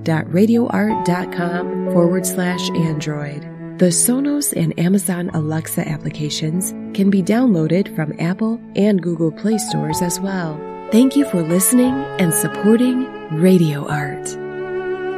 www.radioart.com/Android. The Sonos and Amazon Alexa applications can be downloaded from Apple and Google Play stores as well. Thank you for listening and supporting Radio Art.